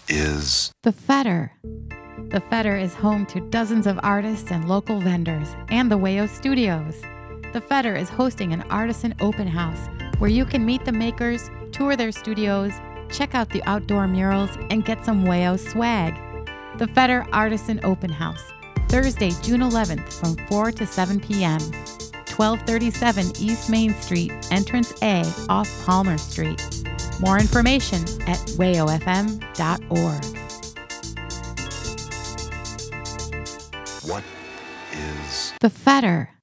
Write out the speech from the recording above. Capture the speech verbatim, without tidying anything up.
is The Fetter. The Fetter is home to dozens of artists and local vendors and the Wayo Studios. The Fetter is hosting an artisan open house where you can meet the makers, tour their studios, check out the outdoor murals, and get some Wayo swag. The Fetter Artisan Open House, Thursday, June eleventh from four to seven p.m. twelve thirty-seven East Main Street, Entrance A off Palmer Street. More information at wayo f m dot org. what is The Fetter.